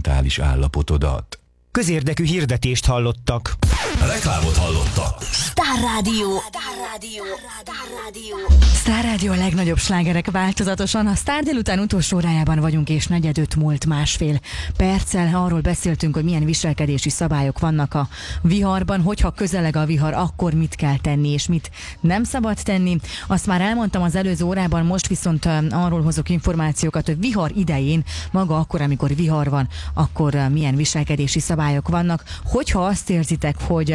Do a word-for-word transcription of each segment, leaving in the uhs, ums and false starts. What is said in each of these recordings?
mentális állapotodat. Közérdekű hirdetést hallottak. Reklámot hallottak. Sztár Rádió. Sztár Rádió. Sztár Rádió. Sztár Rádió a legnagyobb slágerek változatosan. A Sztár délután utolsó órájában vagyunk, és negyed öt múlt másfél perccel. Arról beszéltünk, hogy milyen viselkedési szabályok vannak a viharban, hogyha közeleg a vihar, akkor mit kell tenni, és mit nem szabad tenni. Azt már elmondtam az előző órában, most viszont arról hozok információkat, hogy vihar idején, maga akkor, amikor vihar van, akkor milyen viselkedési szabályok vannak. Hogyha azt érzitek, hogy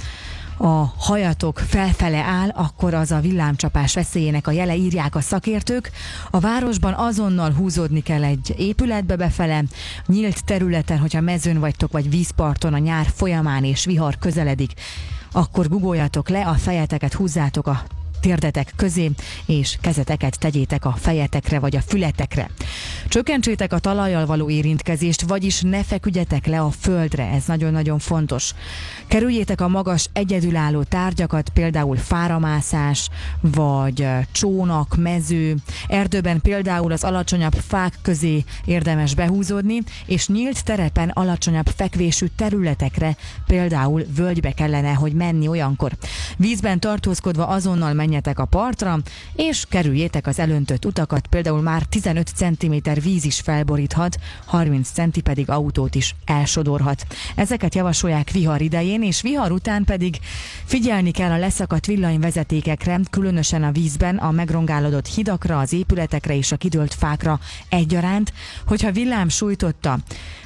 a hajatok felfele áll, akkor az a villámcsapás veszélyének a jele, írják a szakértők. A városban azonnal húzódni kell egy épületbe befele, nyílt területen, hogyha mezőn vagytok, vagy vízparton a nyár folyamán és vihar közeledik, akkor guggoljatok le, a fejeteket húzzátok a térdetek közé, és kezeteket tegyétek a fejetekre vagy a fületekre. Csökkentsétek a talajjal való érintkezést, vagyis ne feküdjetek le a földre, ez nagyon-nagyon fontos. Kerüljétek a magas, egyedülálló tárgyakat, például fáramászás, vagy csónak, mező. Erdőben például az alacsonyabb fák közé érdemes behúzódni, és nyílt terepen alacsonyabb fekvésű területekre, például völgybe kellene, hogy menni olyankor. Vízben tartózkodva azonnal menjetek a partra, és kerüljétek az elöntött utakat, például már tizenöt centiméter víz is felboríthat, harminc centi pedig autót is elsodorhat. Ezeket javasolják vihar idején, és vihar után pedig figyelni kell a leszakadt villanyvezetékekre, különösen a vízben, a megrongálódott hidakra, az épületekre és a kidőlt fákra egyaránt. Hogyha villám sújtotta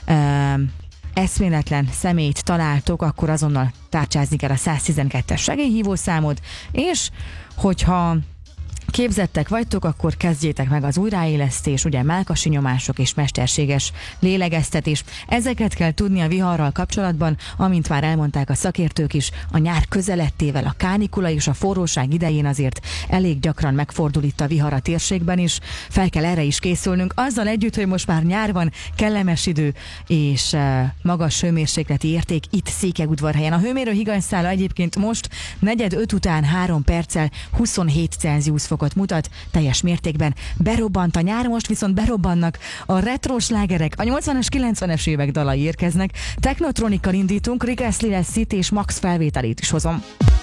uh, eszméletlen személyt találtok, akkor azonnal tárcsázni kell a száztizenkettes segélyhívószámot, és hogyha képzettek vagytok, akkor kezdjétek meg az újraélesztés, ugye mellkasi nyomások és mesterséges lélegeztetés. Ezeket kell tudni a viharral kapcsolatban, amint már elmondták a szakértők is, a nyár közelettével, a kánikula és a forróság idején azért elég gyakran megfordul itt a vihar a térségben is. Fel kell erre is készülnünk, azzal együtt, hogy most már nyár van, kellemes idő és uh, magas hőmérsékleti érték itt Székelyudvarhelyen. A hőmérő higanyszála egyébként most negyed öt után három perccel huszonhét Celsius fokot mutat, teljes mértékben berobbant a nyár, most viszont berobbannak a retro slágerek, a nyolcvanas, kilencvenes évek dalai érkeznek. Technotronikkal indítunk, Rick Astley lesz itt, és Max felvételét is hozom.